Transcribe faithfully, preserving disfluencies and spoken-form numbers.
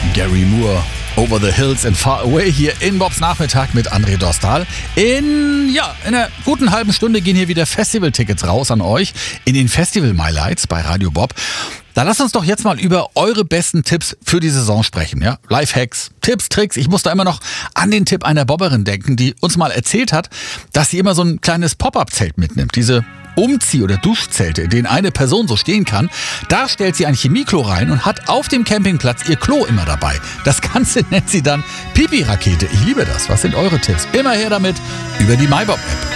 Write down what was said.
Gary Moore, Over the Hills and Far Away hier in Bobs Nachmittag mit André Dostal. In, ja, in einer guten halben Stunde gehen hier wieder Festivaltickets raus an euch in den Festival My Lights bei Radio Bob. Da lasst uns doch jetzt mal über eure besten Tipps für die Saison sprechen. Ja? Lifehacks, Tipps, Tricks. Ich muss da immer noch an den Tipp einer Bobberin denken, die uns mal erzählt hat, dass sie immer so ein kleines Pop-Up-Zelt mitnimmt. Diese Umzieh- oder Duschzelte, in denen eine Person so stehen kann. Da stellt sie ein Chemieklo rein und hat auf dem Campingplatz ihr Klo immer dabei. Das Ganze nennt sie dann Pipi-Rakete. Ich liebe das. Was sind eure Tipps? Immer her damit über die MyBob-App.